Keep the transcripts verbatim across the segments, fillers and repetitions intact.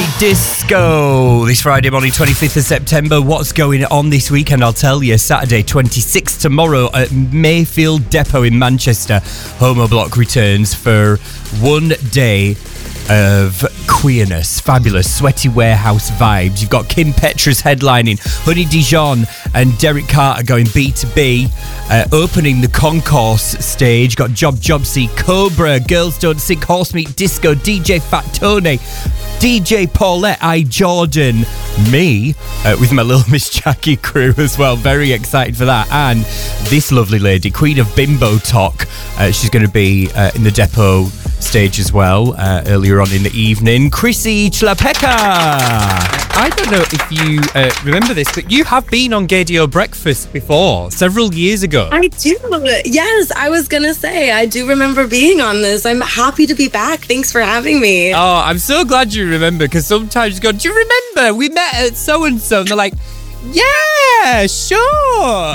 Disco. This Friday morning, twenty-fifth of September. What's going on this weekend? I'll tell you. Saturday, twenty-sixth, tomorrow at Mayfield Depot in Manchester. Homo Block returns for one day of queerness, fabulous, sweaty warehouse vibes. You've got Kim Petras headlining, Honey Dijon and Derek Carter going B to B, uh, opening the concourse stage. Got Job Jobsy, Cobra, Girls Don't Sing, Horse Meat Disco, D J Fat Tony, D J Paulette, I Jordan, me, uh, with my Little Miss Jackie crew as well. Very excited for that. And this lovely lady, Queen of Bimbo Talk, uh, she's going to be uh, in the Depot stage as well, uh, earlier on in the evening. Chrissy Chlapeka. I don't know if you uh, remember this, but you have been on Gaydio Breakfast before, several years ago. I do. Yes, I was going to say, I do remember being on this. I'm happy to be back. Thanks for having me. Oh, I'm so glad you remember, because sometimes you go, do you remember? We met at so-and-so. And they're like, yeah, sure.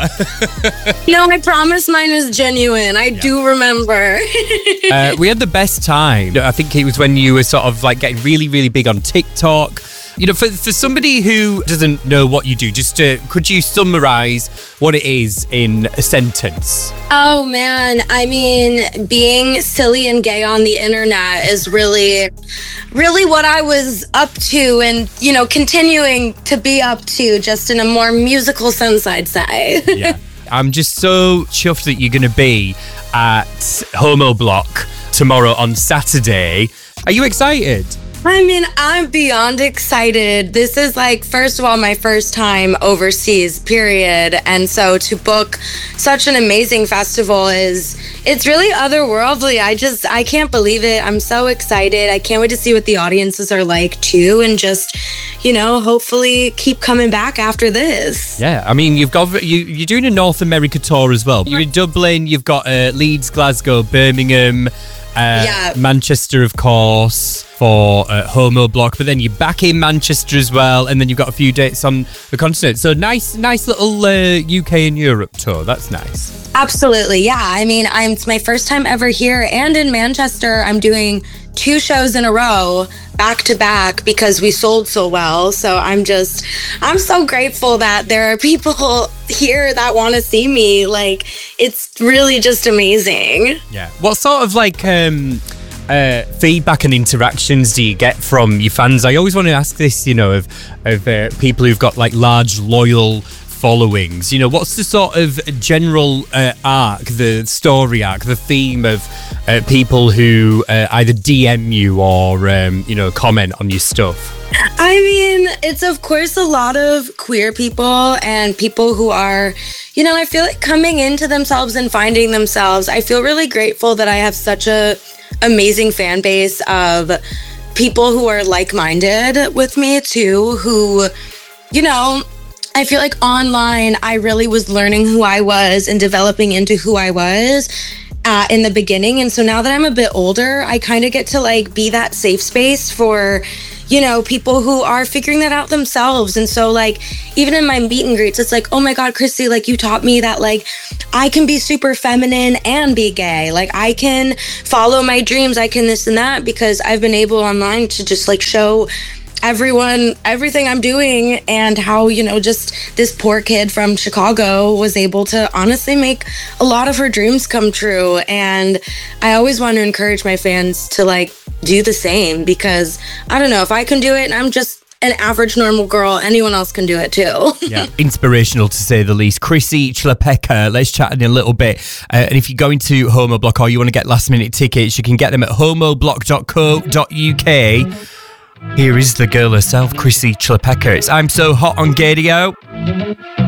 No, I promise mine is genuine. I yeah. do remember. uh, we had the best time. I think it was when you were sort of like getting really, really big on TikTok. You know, for, for somebody who doesn't know what you do, just uh, could you summarize what it is in a sentence? Oh, man. I mean, being silly and gay on the internet is really, really what I was up to and, you know, continuing to be up to, just in a more musical sense, I'd say. Yeah. I'm just so chuffed that you're going to be at Homo Block tomorrow on Saturday. Are you excited? I mean, I'm beyond excited. This is like, first of all, my first time overseas, period. And so to book such an amazing festival is, it's really otherworldly. I just, I can't believe it. I'm so excited. I can't wait to see what the audiences are like too. And just, you know, hopefully keep coming back after this. Yeah, I mean, you've got, you, you're doing a North America tour as well. You're in Dublin, you've got uh, Leeds, Glasgow, Birmingham, Uh, yeah. Manchester, of course, for uh, Homo Block, but then you're back in Manchester as well, and then you've got a few dates on the continent. So nice, nice little uh, U K and Europe tour. That's nice. Absolutely, yeah. I mean, I'm it's my first time ever here, and in Manchester, I'm doing two shows in a row, back to back, because we sold so well. So I'm just, I'm so grateful that there are people here that want to see me. Like, it's really just amazing. Yeah. What sort of like um, uh, feedback and interactions do you get from your fans? I always want to ask this, you know, of of uh, people who've got like large, loyal followings. You know, what's the sort of general uh, arc, the story arc, the theme of uh, people who uh, either D M you or, um, you know, comment on your stuff? I mean, it's of course a lot of queer people and people who are, you know, I feel like coming into themselves and finding themselves. I feel really grateful that I have such a amazing fan base of people who are like-minded with me too, who, you know, I feel like online, I really was learning who I was and developing into who I was uh, in the beginning. And so now that I'm a bit older, I kind of get to like be that safe space for, you know, people who are figuring that out themselves. And so like, even in my meet and greets, it's like, oh my God, Chrissy, like you taught me that like, I can be super feminine and be gay. Like I can follow my dreams. I can this and that, because I've been able online to just like show everyone everything I'm doing, and how, you know, just this poor kid from Chicago was able to honestly make a lot of her dreams come true. And I always want to encourage my fans to like do the same, because I don't know, if I can do it and I'm just an average normal girl, anyone else can do it too. Yeah, inspirational to say the least. Chrissy Chlapeka, let's chat in a little bit. Uh, and if you're going to Homo Block or you want to get last minute tickets, you can get them at homo block dot co dot uk. Here is the girl herself, Chrissy Chlapeka. It's I'm So Hot on Gaydio.